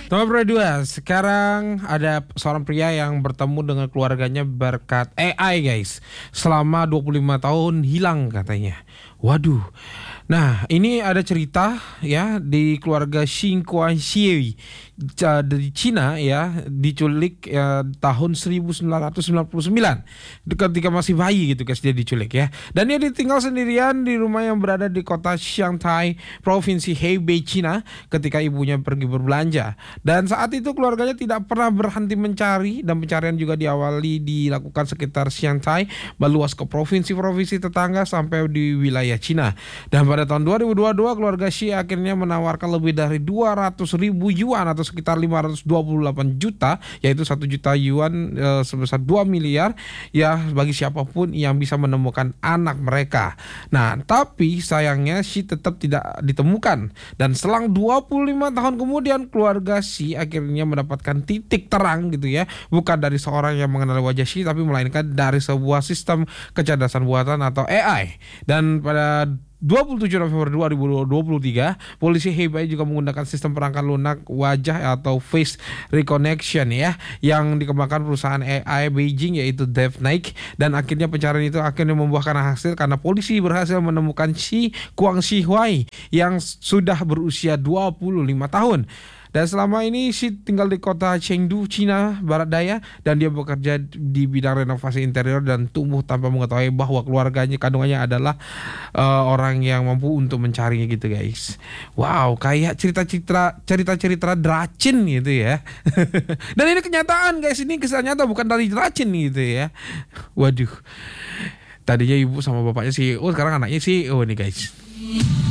Nomor dua, sekarang ada seorang pria yang bertemu dengan keluarganya berkat AI guys. Selama 25 tahun hilang katanya. Waduh. Nah, ini ada cerita ya di keluarga Xing Kuangxi dari Cina ya, diculik ya, tahun 1999 ketika masih bayi gitu guys, dia diculik ya. Dan dia ditinggal sendirian di rumah yang berada di kota Shanghai, provinsi Hebei, Cina ketika ibunya pergi berbelanja. Dan saat itu keluarganya tidak pernah berhenti mencari dan pencarian juga dilakukan sekitar Shanghai, meluas ke provinsi-provinsi tetangga sampai di wilayah Cina. Dan pada tahun 2022 keluarga Xi akhirnya menawarkan lebih dari 200.000 yuan atau sekitar 528 juta, yaitu 1 juta yuan sebesar 2 miliar ya bagi siapapun yang bisa menemukan anak mereka. Nah, tapi sayangnya Xi tetap tidak ditemukan. Dan selang 25 tahun kemudian keluarga Xi akhirnya mendapatkan titik terang gitu ya, bukan dari seorang yang mengenal wajah Xi, tapi melainkan dari sebuah sistem kecerdasan buatan atau AI. Dan pada 27 November 2023, polisi Hebei juga menggunakan sistem perangkat lunak wajah atau face recognition ya, yang dikembangkan perusahaan AI Beijing yaitu DeepNike, dan akhirnya pencarian itu akhirnya membuahkan hasil karena polisi berhasil menemukan Xi Guangxihui yang sudah berusia 25 tahun. Dan selama ini Xi tinggal di kota Chengdu, Cina Barat Daya, dan dia bekerja di bidang renovasi interior dan tumbuh tanpa mengetahui bahwa keluarganya, kandungannya adalah orang yang mampu untuk mencarinya gitu guys. Wow, kayak cerita-cerita Dracin gitu ya. Dan ini kenyataan guys, ini kisah nyata bukan dari Dracin gitu ya. Waduh. Tadinya ibu sama bapaknya CEO, sekarang anaknya CEO nih guys.